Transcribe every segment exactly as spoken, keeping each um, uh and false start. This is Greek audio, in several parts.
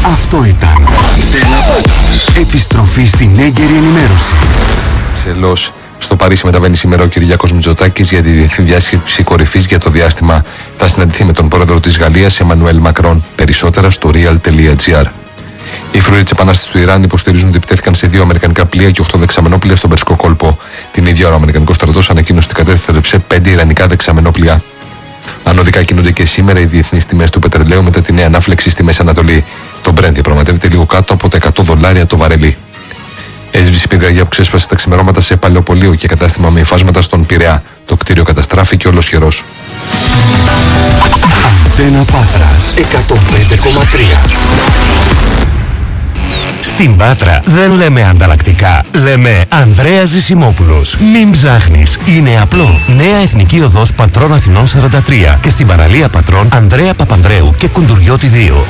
Αυτό ήταν επιστροφή στην έγκαιρη ενημέρωση. Ξελός. Στο Παρίσι μεταβαίνει σήμερα ο Κυριάκος Μητσοτάκης για τη διεθνή διάσκεψη κορυφής για το διάστημα. Θα συναντηθεί με τον πρόεδρο της Γαλλίας, Εμμανουέλ Μακρόν. Περισσότερα στο real τελεία gr. Οι φρουροί της Επανάστασης του Ιράν υποστηρίζουν ότι επιτέθηκαν σε δύο αμερικανικά πλοία και οκτώ δεξαμενόπλοια στον Περσικό κόλπο. Την ίδια ώρα, ο Αμερικανικός στρατός ανακοίνωσε ότι κατέστρεψε πέντε ιρανικά δεξαμενόπλοια. Ανωδικά κινούνται και σήμερα οι διεθνείς τιμές του πετρελαίου μετά τη νέα ανάφλεξη στη Μέση Ανατολή. Το Brent διαπραγματεύεται λίγο κάτω από τα εκατό δολάρια το βαρελί. Έσβησε η πυρκαγιά που ξέσπασε τα ξημερώματα σε παλαιοπολείο και κατάστημα με υφάσματα στον Πειραιά. Το κτίριο καταστράφηκε ολοσχερός. Αντένα Πάτρας εκατόν πέντε κόμμα τρία. Στην Πάτρα δεν λέμε ανταλλακτικά, λέμε Ανδρέας Ζησιμόπουλος. Μην ψάχνεις, είναι απλό. Νέα Εθνική Οδός Πατρών Αθηνών σαράντα τρία και στην παραλία Πατρών Ανδρέα Παπανδρέου και Κουντουριώτη δύο.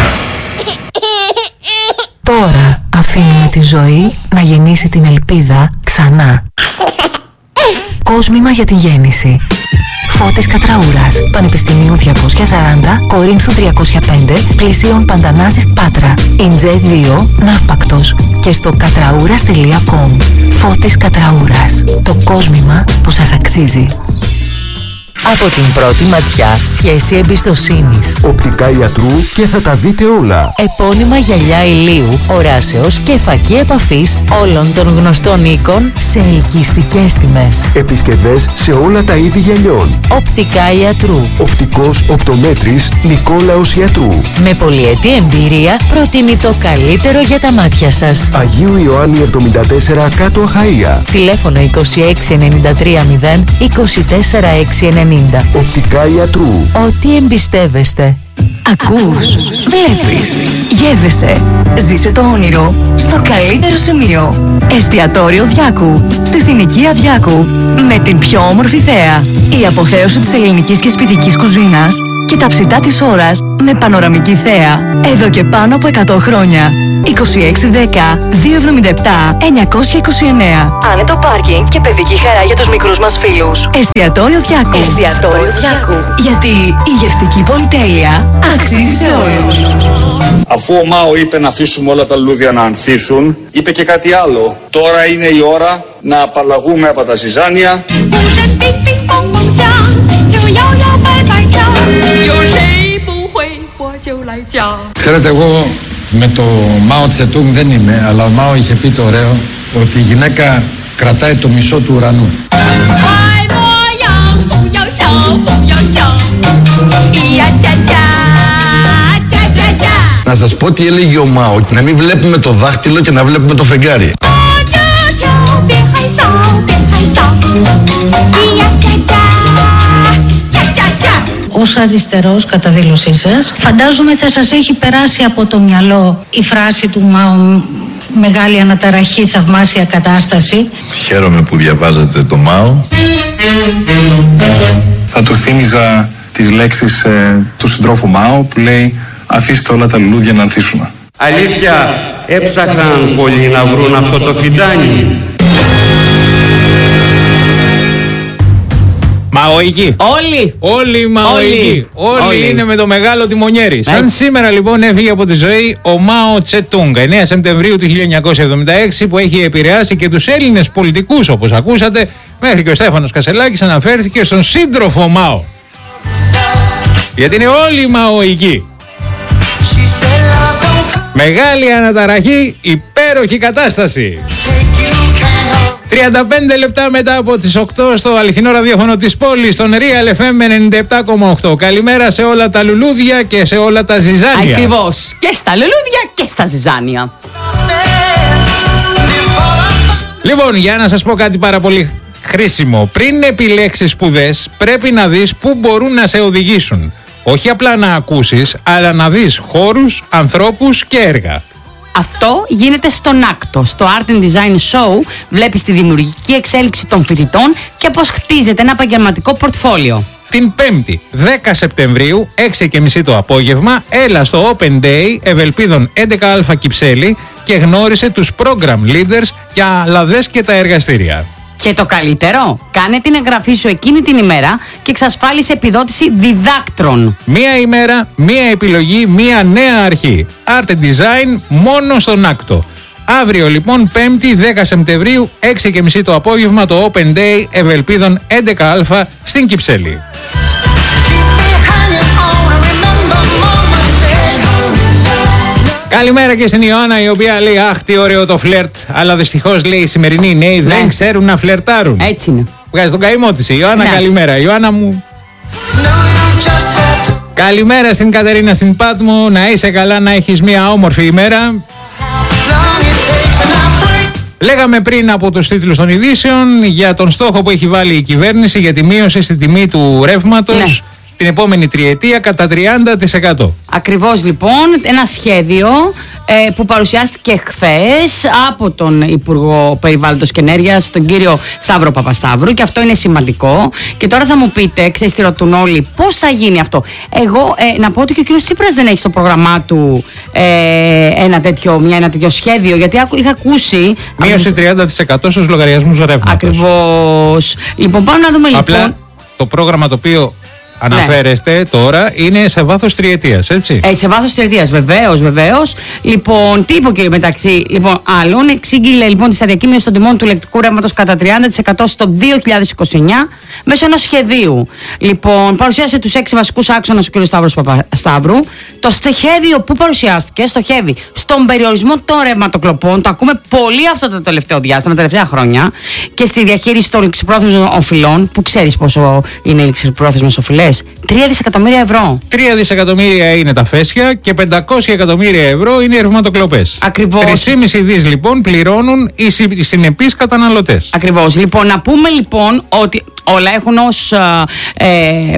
Τώρα αφήνουμε τη ζωή να γεννήσει την ελπίδα ξανά. Κόσμημα για τη γέννηση. Φώτης Κατραούρας, Πανεπιστημίου διακόσια σαράντα, Κορίνθου τριακόσια πέντε, Πλησίων Παντανάσης Πάτρα, Ιντζετ δύο, Ναύπακτος και στο κατραούρας τελεία κομ. Φώτης Κατραούρας, το κόσμημα που σας αξίζει. Από την πρώτη ματιά, σχέση εμπιστοσύνης. Οπτικά ιατρού και θα τα δείτε όλα. Επώνυμα γυαλιά ηλίου, οράσεως και φακή επαφής όλων των γνωστών οίκων σε ελκυστικές τιμές. Επισκευές σε όλα τα είδη γυαλιών. Οπτικά ιατρού. Οπτικός οπτομέτρης Νικόλαος Ιατρού. Με πολυετή εμπειρία προτιμεί το καλύτερο για τα μάτια σας. Αγίου Ιωάννη εβδομήντα τέσσερα κάτω Αχαΐα. Τηλέφωνο είκοσι έξι ενενήντα τρία μηδέν είκοσι τέσσερα έξι ενενήντα. Οπτικά ιατρού. Ό,τι εμπιστεύεστε. Ακούς, βλέπεις, γεύεσαι. Ζήσε το όνειρο στο καλύτερο σημείο. Εστιατόριο Διάκου, στη συνοικία Διάκου, με την πιο όμορφη θέα. Η αποθέωση της ελληνικής και σπιτικής κουζίνας και τα ψητά της ώρας με πανοραμική θέα. Εδώ και πάνω από εκατό χρόνια. είκοσι έξι δέκα δύο εβδομήντα επτά εννιακόσια είκοσι εννέα. Άνετο πάρκινγκ και παιδική χαρά για τους μικρούς μας φίλους. Εστιατόριο Διάκου. Εστιατόριο Διάκου. Γιατί η γευστική πολυτέλεια αξίζει σε όλους. Αφού ο Μάο είπε να αφήσουμε όλα τα λουλούδια να ανθίσουν, είπε και κάτι άλλο. Τώρα είναι η ώρα να απαλλαγούμε από τα ζυζάνια. Ξέρετε, εγώ με το Μάο Τσετούγκ δεν είμαι, αλλά ο Μάο είχε πει το ωραίο ότι η γυναίκα κρατάει το μισό του ουρανού. Να σας πω τι έλεγε ο Μάο, να μην βλέπουμε το δάχτυλο και να βλέπουμε το φεγγάρι. Ως αριστερός, κατά δήλωσή σας, φαντάζομαι θα σας έχει περάσει από το μυαλό η φράση του Μάο «Μεγάλη αναταραχή, θαυμάσια κατάσταση». Χαίρομαι που διαβάζετε το Μάο. Θα του θύμιζα τις λέξεις ε, του συντρόφου Μάο που λέει «Αφήστε όλα τα λουλούδια να ανθίσουν». Αλήθεια, έψαχναν πολλοί να βρουν αυτό το φιντάνι. Μαοϊκοί. Όλοι. Όλοι μαοϊκοί. Όλοι. Όλοι είναι με το μεγάλο τιμονιέρι. Σαν σήμερα λοιπόν έφυγε από τη ζωή ο Μάο Τσετούγκ, εννέα Σεπτεμβρίου του χίλια εννιακόσια εβδομήντα έξι, που έχει επηρεάσει και τους Έλληνες πολιτικούς, όπως ακούσατε, μέχρι και ο Στέφανος Κασελάκης αναφέρθηκε στον σύντροφο Μάο. Γιατί είναι όλοι μαοϊκοί. Μεγάλη αναταραχή, υπέροχη κατάσταση. τριάντα πέντε λεπτά μετά από τις οκτώ στο αληθινό ραδιόφωνο της πόλης, στον Real εφ εμ ενενήντα επτά κόμμα οκτώ. Καλημέρα σε όλα τα λουλούδια και σε όλα τα ζυζάνια. Ακριβώς. Και στα λουλούδια και στα ζυζάνια. Λοιπόν, για να σας πω κάτι πάρα πολύ χρήσιμο. Πριν επιλέξεις σπουδές, πρέπει να δεις πού μπορούν να σε οδηγήσουν. Όχι απλά να ακούσεις, αλλά να δεις χώρους, ανθρώπους και έργα. Αυτό γίνεται στον Άκτο. Στο Art and Design Show βλέπεις τη δημιουργική εξέλιξη των φοιτητών και πώς χτίζεται ένα επαγγελματικό πορτφόλιο. Την Πέμπτη, δέκα Σεπτεμβρίου, έξι και μισή το απόγευμα, έλα στο Open Day Ευελπίδων έντεκα α Κυψέλη και γνώρισε τους program leaders για λαδές και τα εργαστήρια. Και το καλύτερο, κάνε την εγγραφή σου εκείνη την ημέρα και εξασφάλισε επιδότηση διδάκτρων. Μία ημέρα, μία επιλογή, μία νέα αρχή. Art Design μόνο στον Άκτο. Αύριο λοιπόν, Πέμπτη δέκα Σεπτεμβρίου, έξι και μισή το απόγευμα, το Open Day Ευελπίδων έντεκα Α στην Κυψέλη. Καλημέρα και στην Ιωάννα, η οποία λέει: αχ, τι ωραίο το φλερτ. Αλλά δυστυχώς, λέει, οι σημερινοί νέοι ναι. δεν ξέρουν να φλερτάρουν. Έτσι είναι. Βγάζει τον καημό της η Ιωάννα. Ναι. Καλημέρα, Ιωάννα μου. Καλημέρα στην Κατερίνα στην Πάτμο. Να είσαι καλά, να έχεις μια όμορφη ημέρα. Λέγαμε πριν από τους τίτλους των ειδήσεων για τον στόχο που έχει βάλει η κυβέρνηση για τη μείωση στην τιμή του ρεύματος. Ναι. Την επόμενη τριετία κατά τριάντα τοις εκατό. Ακριβώς λοιπόν, ένα σχέδιο ε, που παρουσιάστηκε χθες από τον Υπουργό Περιβάλλοντος και Ενέργειας, τον κύριο Σταύρο Παπασταύρου, και αυτό είναι σημαντικό. Και τώρα θα μου πείτε, ξέρεις τι ρωτούν όλοι, πώς θα γίνει αυτό. Εγώ ε, να πω ότι και ο κύριος Τσίπρας δεν έχει στο πρόγραμμά του ε, ένα, τέτοιο, μια, ένα τέτοιο σχέδιο, γιατί είχα ακούσει... Μείωση τριάντα τοις εκατό στους λογαριασμούς ρεύματος. Ακριβώς. Λοιπόν, πάμε να δούμε λοιπόν... Απλά το πρόγραμμα το οποίο... αναφέρεστε ναι. τώρα είναι σε βάθος τριετίας, έτσι. Έτσι, σε βάθος τριετίας, βεβαίως, βεβαίως. Λοιπόν, τι είπε ο κύριος μεταξύ λοιπόν, άλλων, εξήγηλε λοιπόν τη σταδιακή μείωση των τιμών του ηλεκτρικού ρεύματος κατά τριάντα τοις εκατό στο δύο χιλιάδες είκοσι εννιά μέσω ενός σχεδίου. Λοιπόν, παρουσίασε τους έξι βασικούς άξονες ο κύριος Σταύρος Παπασταύρου. Το σχέδιο που παρουσιάστηκε στοχεύει στον περιορισμό των ρευματοκλοπών. Το ακούμε πολύ αυτό το τελευταίο διάστημα, τα τελευταία χρόνια, και στη διαχείριση των ληξιπρόθεσμων οφειλών, που ξέρεις πόσο είναι οι ληξιπρόθεσμες οφειλές. τρία δισεκατομμύρια ευρώ. τρία δισεκατομμύρια είναι τα φέσια και πεντακόσια εκατομμύρια ευρώ είναι οι ρευματοκλοπές. Ακριβώς. τρία κόμμα πέντε δις λοιπόν πληρώνουν οι συνεπείς καταναλωτές. Ακριβώς. Λοιπόν, να πούμε λοιπόν ότι όλα έχουν ως ε, ε,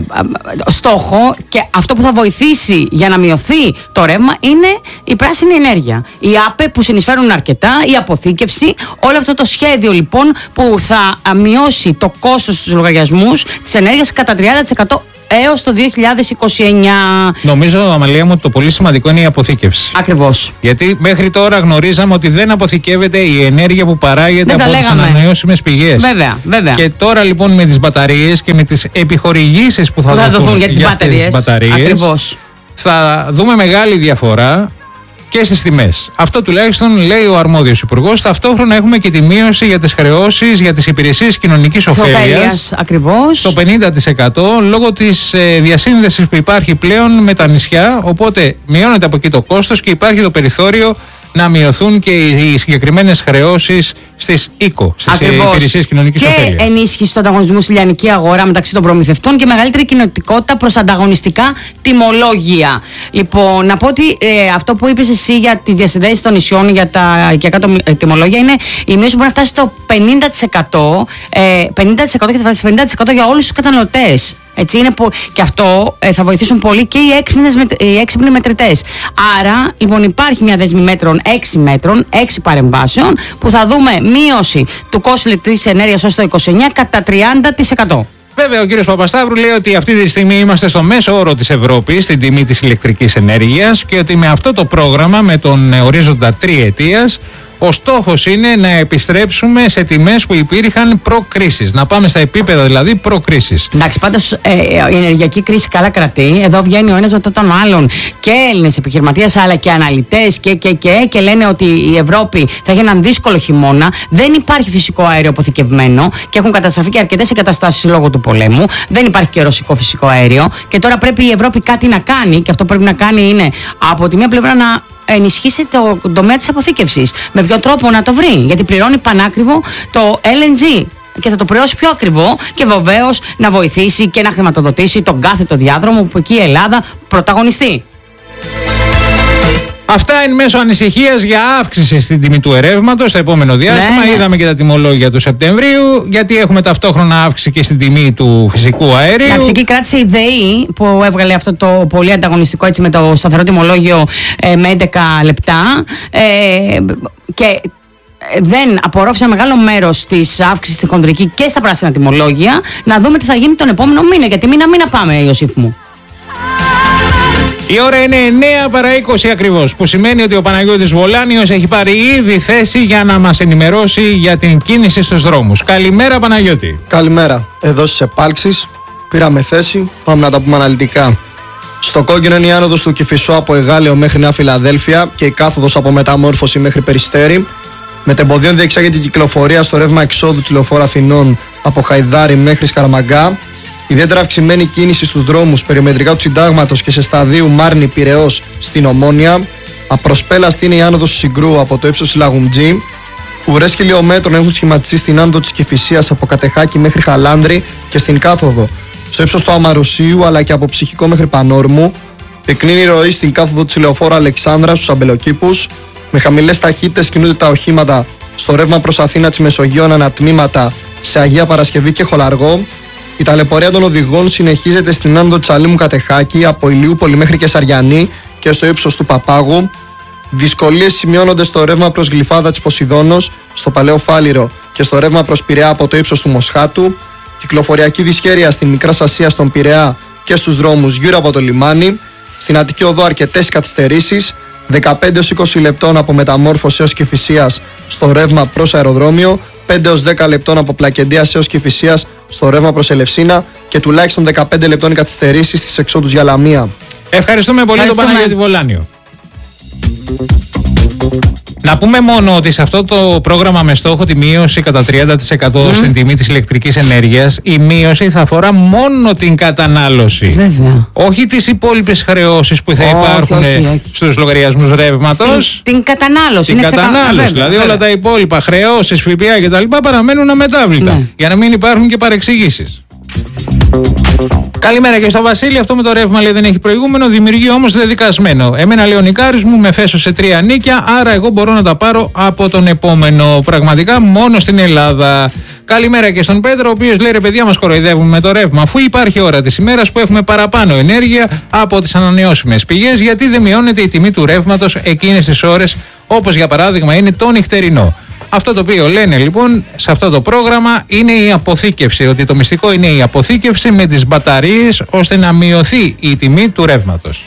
στόχο, και αυτό που θα βοηθήσει για να μειωθεί το ρεύμα είναι η πράσινη ενέργεια. Οι ΑΠΕ που συνεισφέρουν αρκετά, η αποθήκευση, όλο αυτό το σχέδιο λοιπόν που θα μειώσει το κόστος στους λογαριασμούς της ενέργειας κατά τριάντα τοις εκατό έως το δύο χιλιάδες είκοσι εννιά. Νομίζω, Αμαλία μου, ότι το πολύ σημαντικό είναι η αποθήκευση. Ακριβώς. Γιατί μέχρι τώρα γνωρίζαμε ότι δεν αποθηκεύεται η ενέργεια που παράγεται δεν από τις ανανεώσιμες πηγές. Βέβαια, βέβαια. Και τώρα λοιπόν με τις μπαταρίες και με τις επιχορηγήσεις που θα, θα δοθούν, δοθούν για τις για μπαταρίες, τις μπαταρίες, ακριβώς, θα δούμε μεγάλη διαφορά και στις τιμές. Αυτό τουλάχιστον λέει ο αρμόδιος υπουργός. Ταυτόχρονα έχουμε και τη μείωση για τις χρεώσεις για τις υπηρεσίες κοινωνικής ωφέλειας. Ακριβώς. Το πενήντα τοις εκατό λόγω της ε, διασύνδεσης που υπάρχει πλέον με τα νησιά. Οπότε μειώνεται από εκεί το κόστος και υπάρχει το περιθώριο να μειωθούν και οι συγκεκριμένες χρεώσεις στις ΙΚΟ, στις υπηρεσίες κοινωνικής ωφέλειας. Και ενίσχυση του ανταγωνισμού στη λιανική αγορά μεταξύ των προμηθευτών και μεγαλύτερη κοινοτικότητα προς ανταγωνιστικά τιμολόγια. Λοιπόν, να πω ότι ε, αυτό που είπες εσύ για τις διασυνδέσεις των νησιών για τα οικιακά τιμολόγια είναι η μείωση που μπορεί να φτάσει στο πενήντα τοις εκατό, ε, πενήντα τοις εκατό και θα φτάσει πενήντα τοις εκατό για όλους τους καταναλωτές. Έτσι είναι που, και αυτό ε, θα βοηθήσουν πολύ και οι, οι έξυπνοι μετρητές. Άρα, λοιπόν, υπάρχει μια δέσμη μέτρων, έξι μέτρων, έξι παρεμβάσεων, που θα δούμε μείωση του κόστου ηλεκτρικής ενέργειας ως το είκοσι εννιά κατά τριάντα τοις εκατό. Βέβαια, ο κύριος Παπασταύρου λέει ότι αυτή τη στιγμή είμαστε στο μέσο όρο της Ευρώπης στην τιμή της ηλεκτρικής ενέργειας και ότι με αυτό το πρόγραμμα, με τον ορίζοντα τριετίας, ο στόχος είναι να επιστρέψουμε σε τιμές που υπήρχαν προ-κρίσης. Να πάμε στα επίπεδα δηλαδή προ-κρίσης. Εντάξει, πάντως ε, η ενεργειακή κρίση καλά κρατεί. Εδώ βγαίνει ο ένας μετά τον άλλον και Έλληνες επιχειρηματίες αλλά και αναλυτές και, και, και, και λένε ότι η Ευρώπη θα έχει έναν δύσκολο χειμώνα. Δεν υπάρχει φυσικό αέριο αποθηκευμένο και έχουν καταστραφεί και αρκετές εγκαταστάσεις λόγω του πολέμου. Δεν υπάρχει και ρωσικό φυσικό αέριο. Και τώρα πρέπει η Ευρώπη κάτι να κάνει, και αυτό που πρέπει να κάνει είναι από τη μία πλευρά να ενισχύσει το τομέα της αποθήκευσης. Με ποιο τρόπο να το βρει, γιατί πληρώνει πανάκριβο το ελ εν τζι και θα το πληρώσει πιο ακριβό, και βεβαίως να βοηθήσει και να χρηματοδοτήσει τον κάθετο διάδρομο που εκεί η Ελλάδα πρωταγωνιστεί. Αυτά εν μέσω ανησυχίας για αύξηση στην τιμή του ρεύματος στο επόμενο διάστημα. Ναι, ναι. Είδαμε και τα τιμολόγια του Σεπτεμβρίου, γιατί έχουμε ταυτόχρονα αύξηση και στην τιμή του φυσικού αερίου. Εντάξει, εκεί κράτησε η ΔΕΗ που έβγαλε αυτό το πολύ ανταγωνιστικό, έτσι, με το σταθερό τιμολόγιο ε, με έντεκα λεπτά. Ε, και δεν απορρόφησε μεγάλο μέρος της αύξησης στη χονδρική και στα πράσινα τιμολόγια. Να δούμε τι θα γίνει τον επόμενο μήνα, γιατί μήνα μήνα πάμε, Ιωσήφ μου. Η ώρα είναι εννέα παρά είκοσι ακριβώς, που σημαίνει ότι ο Παναγιώτης Βολάνιος έχει πάρει ήδη θέση για να μας ενημερώσει για την κίνηση στους δρόμους. Καλημέρα Παναγιώτη. Καλημέρα. Εδώ στις επάλξεις πήραμε θέση, πάμε να τα πούμε αναλυτικά. Στο κόκκινο είναι η άνοδος του Κηφισό από Εγάλεο μέχρι Νέα Φιλαδέλφια και η κάθοδος από Μεταμόρφωση μέχρι Περιστέρι. Μετεμποδίων διεξάγεται την κυκλοφορία στο ρεύμα εξόδου του Λεωφόρου Αθηνών από Χαϊδάρι μέχρι Σκαραμαγκά. Ιδιαίτερα αυξημένη κίνηση στους δρόμους περιμετρικά του Συντάγματος και σε σταδίου Μάρνη Πειραιώς στην Ομόνια. Απροσπέλαστη είναι η άνοδος του Συγκρού από το ύψος της Λαγουμτζή. Ουρές χιλιόμετρων έχουν σχηματιστεί στην άνοδο της Κηφισίας από Κατεχάκη μέχρι Χαλάνδρη και στην κάθοδο στο ύψος του Αμαρουσίου αλλά και από Ψυχικό μέχρι Πανόρμου. Πυκνή ροή στην κάθοδο της Λεωφόρου Αλεξάνδρα στους Αμπελοκήπους. Με χαμηλές ταχύτητες κινούνται τα οχήματα στο ρεύμα προς Αθήνα της Μεσογείων ανατμήματα σε Αγία Παρασκευή και Χολαργό. Η ταλαιπωρία των οδηγών συνεχίζεται στην άνοδο της Αλήμου Κατεχάκη από Ηλιούπολη μέχρι και Σαριανή και στο ύψος του Παπάγου. Δυσκολίες σημειώνονται στο ρεύμα προς Γλυφάδα της Ποσειδώνος, στο Παλαιό Φάληρο και στο ρεύμα προς Πειραιά από το ύψος του Μοσχάτου. Κυκλοφοριακή δυσχέρεια στην Μικρά Ασία στον Πειραιά και στους δρόμους γύρω από το λιμάνι. Στην Αττική Οδό αρκετές καθυστερήσεις, δεκαπέντε έως είκοσι λεπτών από Μεταμόρφωση έως Κηφισίας στο ρεύμα προς αεροδρόμιο, πέντε έως δέκα λεπτών από Πλακεντίας έως Κηφισίας στο ρεύμα προς Ελευσίνα και τουλάχιστον δεκαπέντε λεπτών καθυστερήσεις στις εξόδους για Λαμία. Ευχαριστούμε πολύ τον Παναγιώτη Βολάνιο. Να πούμε μόνο ότι σε αυτό το πρόγραμμα με στόχο τη μείωση κατά τριάντα τοις εκατό mm. στην τιμή της ηλεκτρικής ενέργειας, η μείωση θα αφορά μόνο την κατανάλωση. Βέβαια. Όχι τις υπόλοιπες χρεώσεις που θα όχι, υπάρχουν όχι, όχι. στους λογαριασμούς ρεύματος. Την κατανάλωση. Την κατανάλωση. Βέβαια, δηλαδή βέβαια. όλα τα υπόλοιπα χρεώσεις, ΦΠΑ κτλ. Παραμένουν αμετάβλητα. Ναι. Για να μην υπάρχουν και παρεξηγήσεις. Καλημέρα και στο Βασίλη. Αυτό με το ρεύμα λέει δεν έχει προηγούμενο, δημιουργεί όμως δεδικασμένο. Εμένα λέει ο νικάρης μου με φέσω σε τρία νίκια, άρα εγώ μπορώ να τα πάρω από τον επόμενο. Πραγματικά μόνο στην Ελλάδα. Καλημέρα και στον Πέτρο, ο οποίος λέει ρε παιδιά μας κοροϊδεύουν με το ρεύμα. Αφού υπάρχει ώρα της ημέρας που έχουμε παραπάνω ενέργεια από τις ανανεώσιμες πηγές, γιατί δεν μειώνεται η τιμή του ρεύματος εκείνες τις ώρες, όπως για παράδειγμα είναι το νυχτερινό. Αυτό το οποίο λένε λοιπόν σε αυτό το πρόγραμμα είναι η αποθήκευση, ότι το μυστικό είναι η αποθήκευση με τις μπαταρίες ώστε να μειωθεί η τιμή του ρεύματος.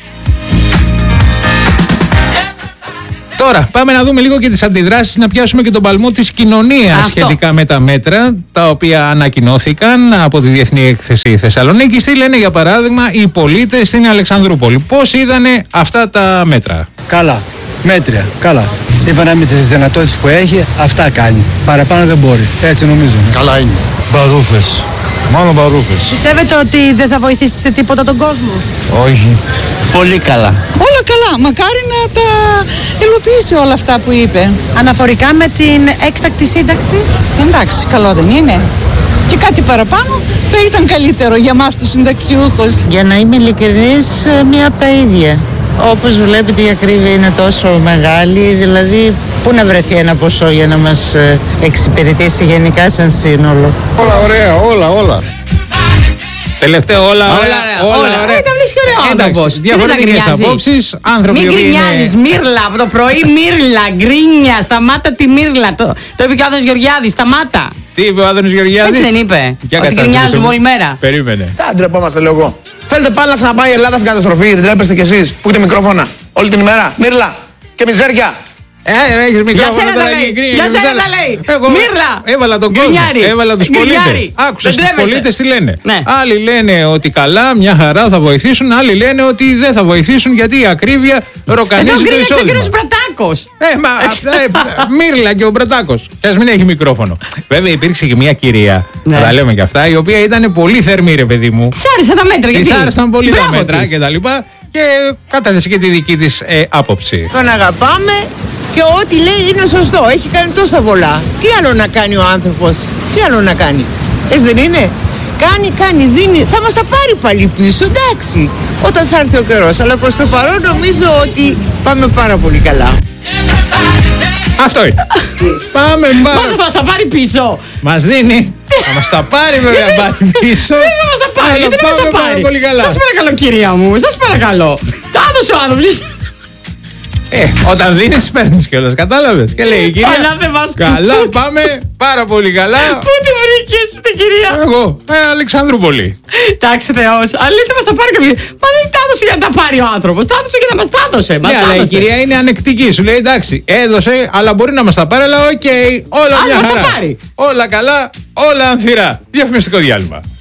Τώρα πάμε να δούμε λίγο και τις αντιδράσεις, να πιάσουμε και τον παλμό της κοινωνίας αυτό. Σχετικά με τα μέτρα τα οποία ανακοινώθηκαν από τη Διεθνή Έκθεση Θεσσαλονίκη. Τι λένε για παράδειγμα οι πολίτες στην Αλεξανδρούπολη, πώς είδανε αυτά τα μέτρα? Καλά. Μέτρια, καλά. Σύμφωνα με τις δυνατότητες που έχει, αυτά κάνει. Παραπάνω δεν μπορεί. Έτσι νομίζω. Καλά είναι. Μπαρούφες. Μόνο μπαρούφες. Πιστεύετε ότι δεν θα βοηθήσει σε τίποτα τον κόσμο? Όχι. Πολύ καλά. Όλα καλά. Μακάρι να τα υλοποιήσει όλα αυτά που είπε. Αναφορικά με την έκτακτη σύνταξη. Εντάξει, καλό δεν είναι? Και κάτι παραπάνω θα ήταν καλύτερο για μας τους συνταξιούχους. Για να είμαι ειλικρινής, μία από τα ίδια. Όπως βλέπετε η ακρίβεια είναι τόσο μεγάλη, δηλαδή πού να βρεθεί ένα ποσό για να μας εξυπηρετήσει γενικά σαν σύνολο. Όλα ωραία, όλα, όλα. Τελευταίο όλα, όλα, όλα, όλα ωραία. Ήταν ωραίο άνθρωπος. Διαφορετικές απόψεις, άνθρωποι. Μην γκρινιάζεις, είναι... μύρλα, από το πρωί μύρλα, γκρίνια, σταμάτα τη μύρλα. Το, το είπε και ο Άδωνος Γεωργιάδης, σταμάτα. Τι είπε ο Άδωνος Γεωργιάδης? Έτσι δεν είπε, ότι γκρινιάζουμε όλη μέρα. Περίμενε. Δεν τρεπόμαστε, λέω εγώ. Θέλετε πάλι να ξαναπάει η Ελλάδα στην καταστροφή, δεν τρέπεστε κι εσείς που έχετε μικρόφωνα όλη την ημέρα? Μύρλα και μιζέρια. Ε, έχεις μικρόφωνα τώρα και γκρίνια. Για σένα τα λέει. Μύρλα. Έβαλα τον κόσμο, έβαλα τους πολίτες. Άκουσες τους πολίτες τι λένε. Άλλοι λένε ότι καλά, μια χαρά θα βοηθήσουν. Άλλοι λένε ότι δεν θα βοηθήσουν γιατί η ακρίβεια ροκανίζει το εισόδημα. Εδώ Μπρατάκος. Ε, μα Μύρλα και ο Μπρατάκος. Και ας μην έχει μικρόφωνο. Βέβαια υπήρξε και μια κυρία, θα τα λέμε και αυτά, η οποία ήταν πολύ θερμή ρε παιδί μου. Της άρεσαν τα μέτρα. Της άρεσαν πολύ τα μέτρα και τα λοιπά. Και κατάθεσε και τη δική της άποψη. Τον αγαπάμε. Και ό,τι λέει είναι σωστό. Έχει κάνει τόσα πολλά. Τι άλλο να κάνει ο άνθρωπος? Τι άλλο να κάνει? Έτσι δεν είναι? Κάνει, κάνει, δίνει. Θα μας τα πάρει πάλι πίσω, εντάξει, όταν θα έρθει ο καιρός. Αλλά προς το παρόν νομίζω ότι πάμε πάρα πολύ καλά. Αυτό είναι. Πάμε πάρα. Μόνο μας τα πάρει πίσω. Μας δίνει. Θα μας τα πάρει βέβαια πάρει πίσω. Δεν θα μας τα πάρει. Γιατί δεν μας τα πάρει? Σας παρακαλώ κυρία μου. Σας παρακαλώ. Τα έδωσε ο άνθρωπος. Ε, όταν δίνεις παίρνεις κιόλας, κατάλαβες. Και λέει η κυρία, Καλά, δεν μας... καλά, πάμε, πάρα πολύ καλά. Πού τη βρήκες την κυρία? Εγώ, ε, Αλεξανδρούπολη. Εντάξει, Θεός, αλήθεια μας τα πάρει κάποιος. Μα δεν τα έδωσε για να τα πάρει ο άνθρωπος. Τα έδωσε για να μας τα έδωσε. Ναι, αλλά η κυρία είναι ανεκτική. Σου λέει εντάξει, έδωσε, αλλά μπορεί να μας τα πάρει, αλλά οκ, okay, όλα Ας μια μας χαρά. τα πάρει. Όλα καλά, όλα ανθυρά. Διαφημιστικό διάλειμμα.